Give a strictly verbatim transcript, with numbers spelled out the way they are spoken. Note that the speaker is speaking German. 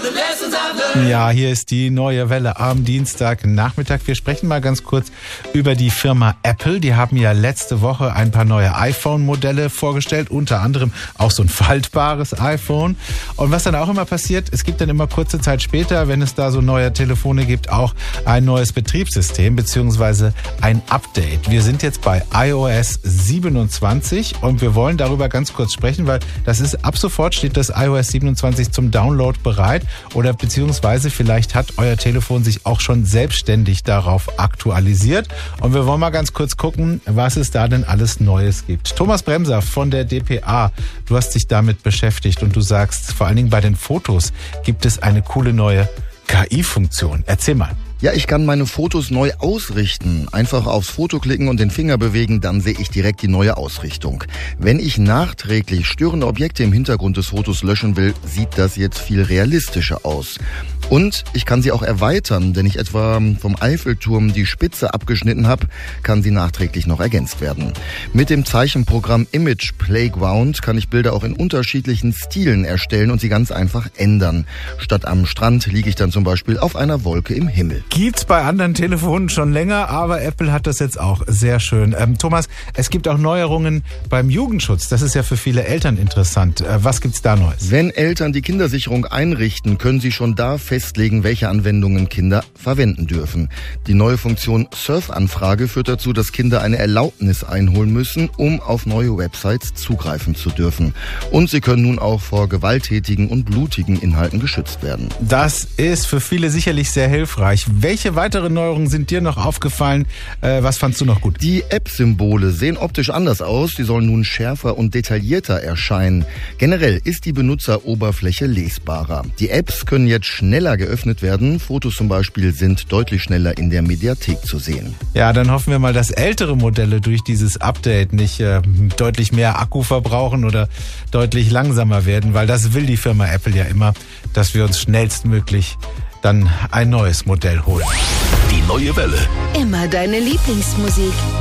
Ja, hier ist die neue Welle am Dienstagnachmittag. Wir sprechen mal ganz kurz über die Firma Apple. Die haben ja letzte Woche ein paar neue iPhone-Modelle vorgestellt, unter anderem auch so ein faltbares iPhone. Und was dann auch immer passiert, es gibt dann immer kurze Zeit später, wenn es da so neue Telefone gibt, auch ein neues Betriebssystem beziehungsweise ein Update. Wir sind jetzt bei i O S siebenundzwanzig und wir wollen darüber ganz kurz sprechen, weil das ist, ab sofort steht das i O S siebenundzwanzig zum Download bereit oder beziehungsweise vielleicht hat euer Telefon sich auch schon selbstständig darauf aktualisiert. Und wir wollen mal ganz kurz gucken, was es da denn alles Neues gibt. Thomas Bremser von der D P A, du hast dich damit beschäftigt und du sagst, vor allen Dingen bei den Fotos gibt es eine coole neue K I-Funktion. Erzähl mal. Ja, ich kann meine Fotos neu ausrichten. Einfach aufs Foto klicken und den Finger bewegen, dann sehe ich direkt die neue Ausrichtung. Wenn ich nachträglich störende Objekte im Hintergrund des Fotos löschen will, sieht das jetzt viel realistischer aus. Und ich kann sie auch erweitern, wenn ich etwa vom Eiffelturm die Spitze abgeschnitten habe, kann sie nachträglich noch ergänzt werden. Mit dem Zeichenprogramm Image Playground kann ich Bilder auch in unterschiedlichen Stilen erstellen und sie ganz einfach ändern. Statt am Strand liege ich dann zum Beispiel auf einer Wolke im Himmel. Gibt's bei anderen Telefonen schon länger, aber Apple hat das jetzt auch sehr schön. Ähm, Thomas, es gibt auch Neuerungen beim Jugendschutz. Das ist ja für viele Eltern interessant. Äh, was gibt's da Neues? Wenn Eltern die Kindersicherung einrichten, können sie schon da festlegen, welche Anwendungen Kinder verwenden dürfen. Die neue Funktion Surfanfrage führt dazu, dass Kinder eine Erlaubnis einholen müssen, um auf neue Websites zugreifen zu dürfen. Und sie können nun auch vor gewalttätigen und blutigen Inhalten geschützt werden. Das ist für viele sicherlich sehr hilfreich. Welche weiteren Neuerungen sind dir noch aufgefallen? Äh, was fandst du noch gut? Die App-Symbole sehen optisch anders aus. Sie sollen nun schärfer und detaillierter erscheinen. Generell ist die Benutzeroberfläche lesbarer. Die Apps können jetzt schneller geöffnet werden. Fotos zum Beispiel sind deutlich schneller in der Mediathek zu sehen. Ja, dann hoffen wir mal, dass ältere Modelle durch dieses Update nicht äh, deutlich mehr Akku verbrauchen oder deutlich langsamer werden, weil das will die Firma Apple ja immer, dass wir uns schnellstmöglich dann ein neues Modell holen. Die neue Welle. Immer deine Lieblingsmusik.